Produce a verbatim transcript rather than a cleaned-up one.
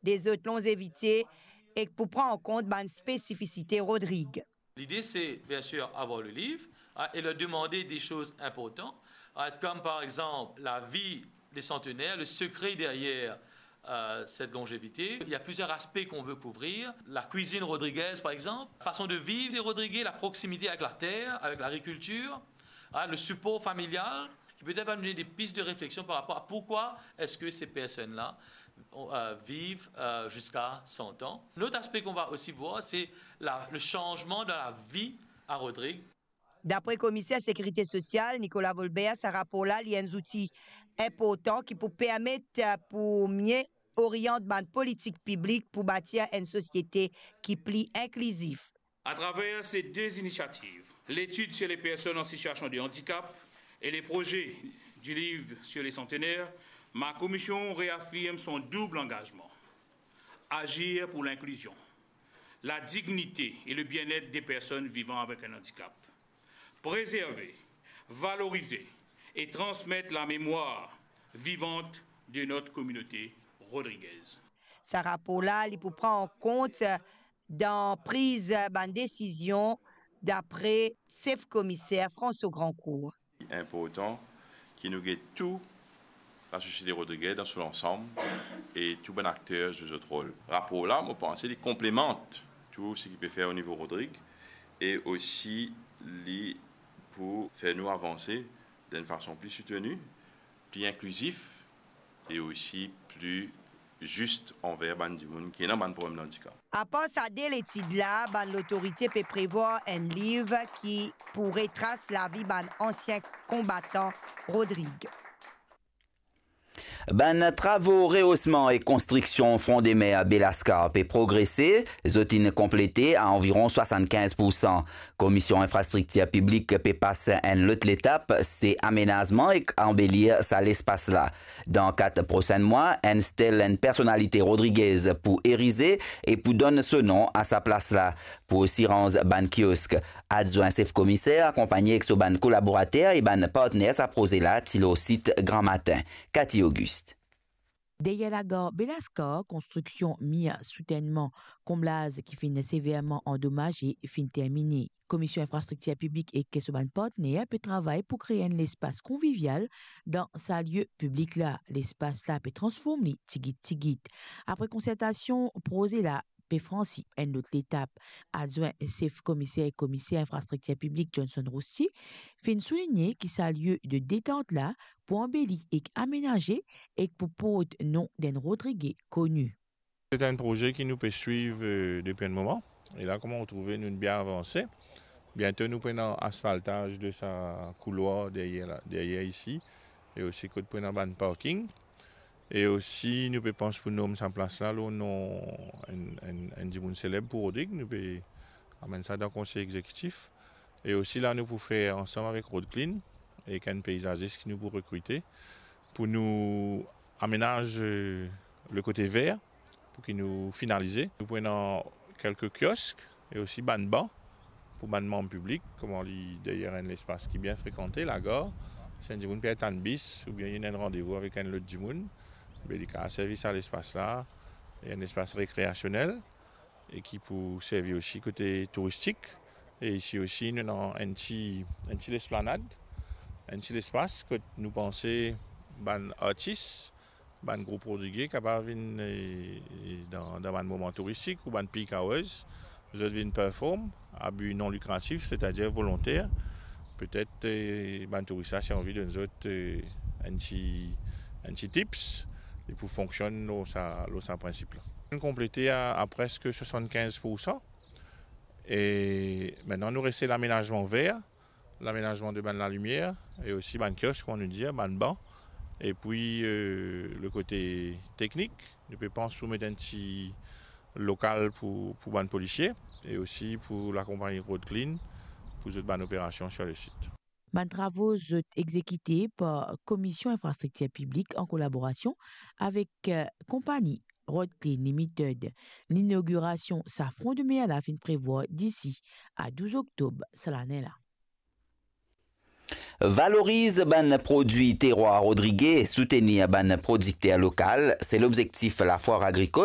des autres longs évités et pour prendre en compte une spécificité Rodrigue. L'idée, c'est bien sûr avoir le livre hein, et leur demander des choses importantes, hein, comme par exemple la vie des centenaires, le secret derrière euh, cette longévité. Il y a plusieurs aspects qu'on veut couvrir. La cuisine rodriguaise, par exemple, la façon de vivre des Rodriguais, la proximité avec la terre, avec l'agriculture, hein, le support familial, qui peut-être va donner des pistes de réflexion par rapport à pourquoi est-ce que ces personnes-là euh, vivent euh, jusqu'à cent ans. L'autre aspect qu'on va aussi voir, c'est la, le changement dans la vie à Rodrigue. D'après le commissaire sécurité sociale, Nicolas Volbert, ce rapport-là, il y a un outil important qui peut permettre pour mieux orienter la politique publique pour bâtir une société qui plie inclusive. À travers ces deux initiatives, l'étude sur les personnes en situation de handicap et les projets du livre sur les centenaires, ma commission réaffirme son double engagement. Agir pour l'inclusion, la dignité et le bien-être des personnes vivant avec un handicap. Préserver, valoriser et transmettre la mémoire vivante de notre communauté rodriguaise. Ce rapport-là, il peut prendre en compte dans la prise de décision d'après chef commissaire François Grandcourt. Important qui nous guide tout la société rodriguaise dans son ensemble et tout bon acteur de ce rôle. Le rapport-là, je pense qu'il complémente tout ce qu'il peut faire au niveau Rodrigue et aussi les pour faire nous avancer d'une façon plus soutenue, plus inclusive et aussi plus juste envers les gens qui ont un problème de handicap. À part ça, dès l'étude-là, l'autorité peut prévoir un livre qui pourrait tracer la vie d'un ancien combattant Rodrigue. Ben travaux rehaussement et construction front des mers à Belascar peut progresser, zotine complété à environ soixante-quinze pour cent. Commission infrastructure publique peut passer une autre étape, c'est aménagement et embellir ça l'espace là. Dans quatre prochains mois, installe une personnalité rodriguaise pour ériser et pour donner ce nom à sa place là. Pour aussi rendre ban kiosque, adjoint chef commissaire accompagné avec son ban collaborateur et ban partenaire à projet là, au site Grand Matin. Cathy Auguste. Derrière la gare Belascar, construction mis à soutènement comblage qui finit sévèrement endommagée et fin terminée. Commission infrastructure publique et Kessoban partenaire peut travailler pour créer un espace convivial dans sa lieu public là. L'espace là peut transformer tigit tigit. Après concertation, projet là P. Francis, une autre étape, adjoint chef commissaire et commissaire infrastructure publique Johnson Rossi, fait souligner qu'il s'est lieu de détente là pour embellir et aménager et pour porter nom d'un Rodriguais connu. C'est un projet qui nous peut suivre euh, depuis un moment. Et là, comment on trouve nous bien avancé. Bientôt, nous prenons asphaltage de sa couloir derrière, derrière ici et aussi que nous prenons un parking. Et aussi, nous pensons pour nous en place là, nous avons un, un, un, un célèbre pour Rodrigue, nous pouvons amener ça dans le conseil exécutif. Et aussi là, nous pouvons faire ensemble avec Road Clean et un paysagiste qui nous peut recruter pour nous aménager le côté vert pour qu'il nous finalise. Nous prenons quelques kiosques et aussi ban bancs pour ban membres publics, comme on dit derrière un espace qui est bien fréquenté, la gare. C'est un dimoun peut être un bis ou bien il y a un rendez-vous avec un autre dimoun. Il y a un service à l'espace là, et un espace récréationnel et qui peut servir aussi côté touristique. Et ici aussi, nous avons un petit, un petit esplanade, un petit espace que nous pensons ban artistes, ban groupe rodriguais capable de dans, dans un moment touristique ou ban peak hours, je viens performer à but non lucratif, c'est-à-dire volontaire. Peut-être ban touristes si envie de nous autres un petit, un petit tips. Et pour fonctionner dans principe. On a complété à, à presque soixante-quinze pour cent. Et maintenant, nous restons l'aménagement vert, l'aménagement de ban de la lumière, et aussi ban kiosque, on nous dit, ban banc. Et puis, euh, le côté technique, nous pensons pour mettre un petit local pour, pour ban policier, et aussi pour la compagnie Road Clean, pour toute ban opération sur le site. Les travaux sont exécutés par la Commission infrastructure publique en collaboration avec la euh, compagnie Road Clean Limited. L'inauguration s'affronte de mai à la fin prévoit d'ici à douze octobre cette année-là. Valorise ban produit terroir rodriguais et soutenir ban producteur local, c'est l'objectif de la foire agricole.